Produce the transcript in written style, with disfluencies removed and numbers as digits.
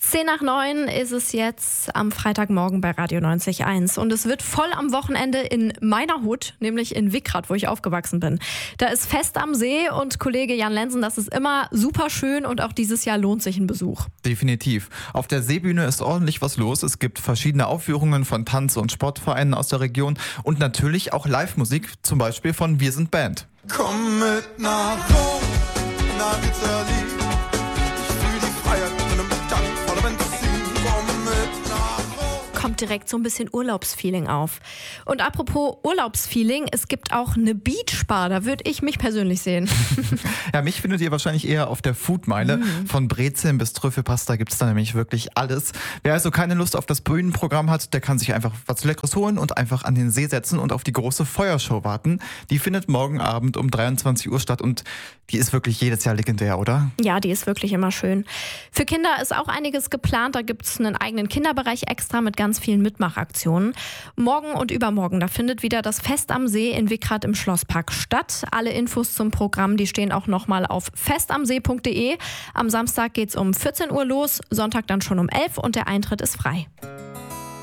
10:09 ist es jetzt am Freitagmorgen bei Radio 90.1 und es wird voll am Wochenende in meiner Hut, nämlich in Wickrath, wo ich aufgewachsen bin. Da ist Fest am See und Kollege Jan Lensen, das ist immer super schön und auch dieses Jahr lohnt sich ein Besuch. Definitiv. Auf der Seebühne ist ordentlich was los. Es gibt verschiedene Aufführungen von Tanz- und Sportvereinen aus der Region und natürlich auch Live-Musik, zum Beispiel von Wir sind Band. Komm mit nach Rom, nach Italien. Ich fühl die Freiheit in einem Tank voller Benzin. Komm mit nach Rom. Kommt direkt so ein bisschen Urlaubsfeeling auf. Und apropos Urlaubsfeeling, es gibt auch eine Beachbar, da würde ich mich persönlich sehen. Ja, mich findet ihr wahrscheinlich eher auf der Foodmeile. Von Brezeln bis Trüffelpasta gibt es da nämlich wirklich alles. Wer also keine Lust auf das Bühnenprogramm hat, der kann sich einfach was Leckeres holen und einfach an den See setzen und auf die große Feuershow warten. Die findet morgen Abend um 23 Uhr statt und die ist wirklich jedes Jahr legendär, oder? Ja, die ist wirklich immer schön. Für Kinder ist auch einiges geplant. Da gibt es einen eigenen Kinderbereich extra mit ganz vielen Mitmachaktionen. Morgen und übermorgen, da findet wieder das Fest am See in Wickrath im Schlosspark statt. Alle Infos zum Programm, die stehen auch nochmal auf festamsee.de. Am Samstag geht's um 14 Uhr los, Sonntag dann schon um 11 und der Eintritt ist frei.